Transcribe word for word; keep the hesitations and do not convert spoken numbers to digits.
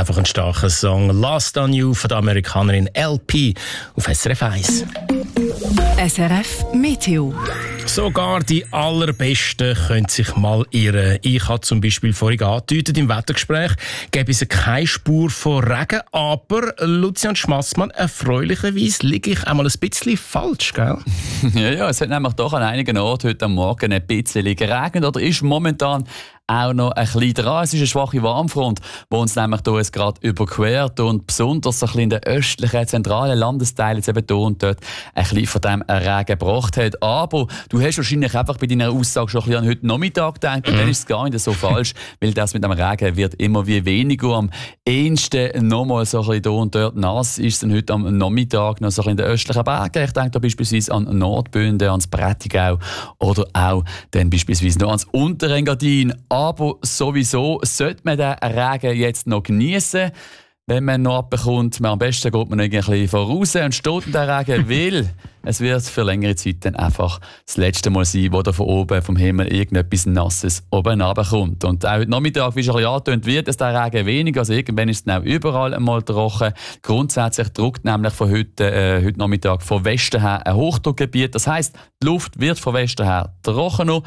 einfach ein starker Song. «Last on You» von der Amerikanerin L P auf S R F eins. S R F Meteo. Sogar die Allerbesten können sich mal irren. Ich habe zum Beispiel vorhin angedeutet im Wettergespräch, gäbe es keine Spur von Regen, aber Lucian Schmassmann, erfreulicherweise liege ich einmal ein bisschen falsch, gell? ja, ja, es hat nämlich doch an einigen Orten heute am Morgen ein bisschen geregnet oder ist momentan auch noch ein bisschen dran. Es ist eine schwache Warmfront, die uns nämlich hier jetzt gerade überquert und besonders so ein bisschen in den östlichen, zentralen Landesteilen jetzt eben hier und dort ein bisschen von dem Regen gebracht hat. Aber du hast wahrscheinlich einfach bei deiner Aussage schon ein bisschen an heute Nachmittag gedacht und mhm. dann ist es gar nicht so falsch, weil das mit dem Regen wird immer wie weniger. Am ehesten noch mal so ein bisschen hier und dort nass ist es dann heute am Nachmittag noch so ein bisschen in den östlichen Bergen. Ich denke da beispielsweise an Nordbünden, ans Prättigau oder auch dann beispielsweise noch ans Unterengadin. Aber sowieso sollte man den Regen jetzt noch genießen. Wenn man ihn noch abbekommt, am besten geht man noch ein bisschen voraus und steht in den Regen, weil es wird für längere Zeit dann einfach das letzte Mal sein, wo da von oben vom Himmel irgendetwas Nasses oben runterkommt. Und auch heute Nachmittag, wie schon ein bisschen angetönt, wird es der Regen weniger. Also irgendwann ist es dann auch überall einmal trocken. Grundsätzlich drückt nämlich von heute, äh, heute Nachmittag von Westen her ein Hochdruckgebiet. Das heisst, die Luft wird von Westen her trockener.